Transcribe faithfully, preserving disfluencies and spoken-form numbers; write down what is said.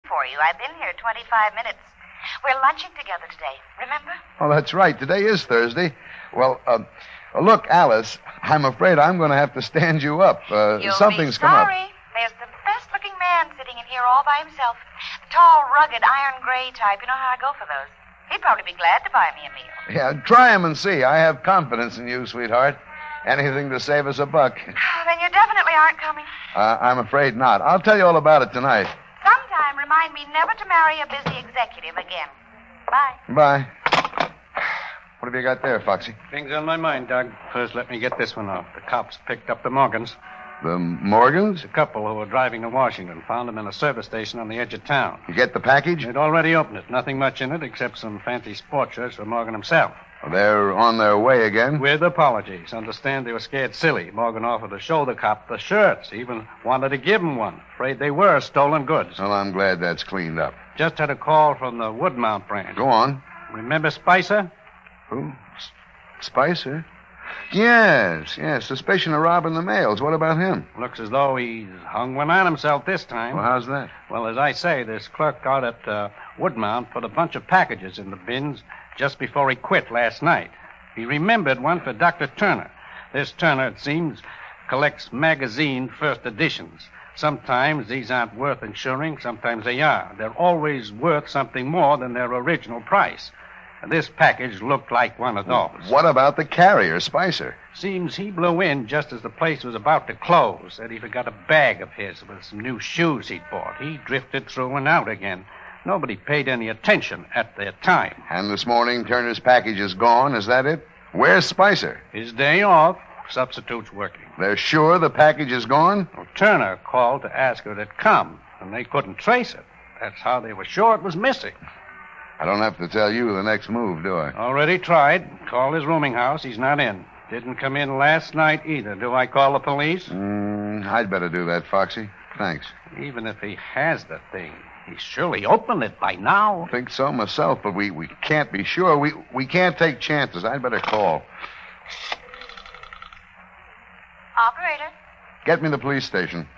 for you. I've been here twenty-five minutes. We're lunching together today, remember? Oh, that's right. Today is Thursday. Well, uh, look, Alice, I'm afraid I'm going to have to stand you up. Uh, You'll something's be come up. sorry. There's the best-looking man sitting in here all by himself. The tall, rugged, iron gray type. You know how I go for those. He'd probably be glad to buy me a meal. Yeah, try him and see. I have confidence in you, sweetheart. Anything to save us a buck. Then you definitely aren't coming. Uh, I'm afraid not. I'll tell you all about it tonight. Sometime remind me never to marry a busy executive again. Bye. Bye. What have you got there, Foxy? Things on my mind, Doug. First, let me get this one off. The cops picked up the Morgans. The Morgans? A couple who were driving to Washington found them in a service station on the edge of town. You get the package? They'd already opened it. Nothing much in it except some fancy sports shirts for Morgan himself. Well, they're on their way again? With apologies. Understand they were scared silly. Morgan offered to show the cop the shirts. Even wanted to give him one. Afraid they were stolen goods. Well, I'm glad that's cleaned up. Just had a call from the Woodmount branch. Go on. Remember Spicer? Who? S- Spicer? Yes, yes. Suspicion of robbing the mails. What about him? Looks as though he's hung one on himself this time. Well, how's that? Well, as I say, this clerk out at uh, Woodmount put a bunch of packages in the bins just before he quit last night. He remembered one for Doctor Turner. This Turner, it seems, collects magazine first editions. Sometimes these aren't worth insuring, sometimes they are. They're always worth something more than their original price. And this package looked like one of those. What about the carrier, Spicer? Seems he blew in just as the place was about to close. Said he forgot a bag of his with some new shoes he'd bought. He drifted through and out again. Nobody paid any attention at the time. And this morning, Turner's package is gone. Is that it? Where's Spicer? His day off. Substitute's working. They're sure the package is gone? Well, Turner called to ask her to come, and they couldn't trace it. That's how they were sure it was missing. I don't have to tell you the next move, do I? Already tried. Called his rooming house. He's not in. Didn't come in last night either. Do I call the police? Mm, I'd better do that, Foxy. Thanks. Even if he has the thing, he's surely opened it by now. I think so myself, but we, we can't be sure. We, we can't take chances. I'd better call. Operator? Get me the police station.